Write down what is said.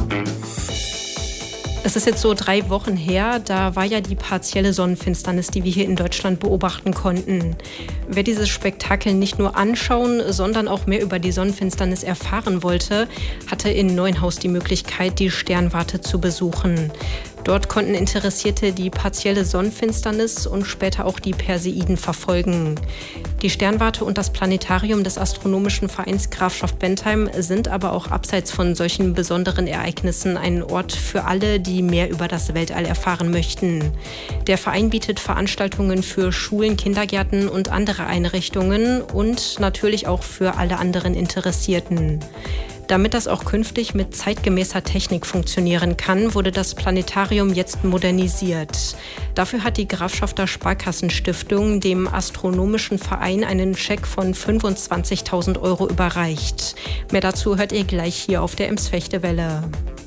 Es ist jetzt so 3 Wochen her, da war ja die partielle Sonnenfinsternis, die wir hier in Deutschland beobachten konnten. Wer dieses Spektakel nicht nur anschauen, sondern auch mehr über die Sonnenfinsternis erfahren wollte, hatte in Neuenhaus die Möglichkeit, die Sternwarte zu besuchen. Dort konnten Interessierte die partielle Sonnenfinsternis und später auch die Perseiden verfolgen. Die Sternwarte und das Planetarium des Astronomischen Vereins Grafschaft Bentheim sind aber auch abseits von solchen besonderen Ereignissen ein Ort für alle, die mehr über das Weltall erfahren möchten. Der Verein bietet Veranstaltungen für Schulen, Kindergärten und andere Einrichtungen und natürlich auch für alle anderen Interessierten. Damit das auch künftig mit zeitgemäßer Technik funktionieren kann, wurde das Planetarium jetzt modernisiert. Dafür hat die Grafschafter Sparkassenstiftung dem Astronomischen Verein einen Scheck von 25.000 € überreicht. Mehr dazu hört ihr gleich hier auf der Emsfechte Welle.